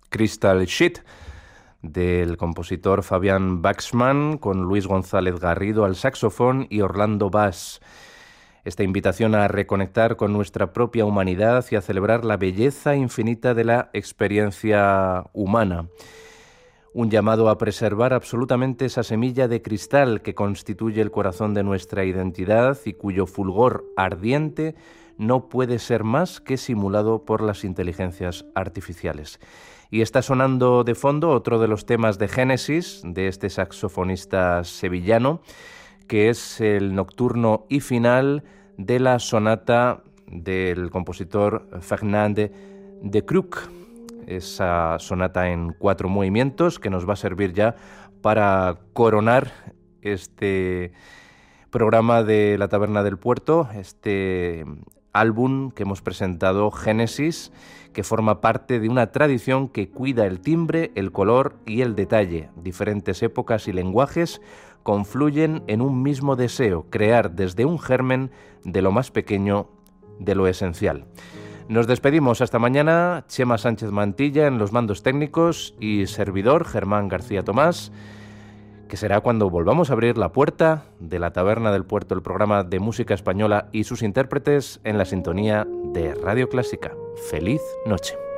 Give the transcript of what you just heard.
Crystal Sheet, del compositor Fabián Baxman, con Luis González Garrido al saxofón y Orlando Bass. Esta invitación a reconectar con nuestra propia humanidad y a celebrar la belleza infinita de la experiencia humana. Un llamado a preservar absolutamente esa semilla de cristal que constituye el corazón de nuestra identidad y cuyo fulgor ardiente no puede ser más que simulado por las inteligencias artificiales. Y está sonando de fondo otro de los temas de Génesis, de este saxofonista sevillano, que es el nocturno y final de la sonata del compositor Fernand de Kruk. Esa sonata en 4 movimientos que nos va a servir ya para coronar este programa de La Taberna del Puerto, este álbum que hemos presentado, Génesis, que forma parte de una tradición que cuida el timbre, el color y el detalle. Diferentes épocas y lenguajes confluyen en un mismo deseo, crear desde un germen de lo más pequeño, de lo esencial. Nos despedimos hasta mañana. Chema Sánchez Mantilla en los mandos técnicos y servidor Germán García Tomás, que será cuando volvamos a abrir la puerta de La Taberna del Puerto, el programa de música española y sus intérpretes en la sintonía de Radio Clásica. ¡Feliz noche!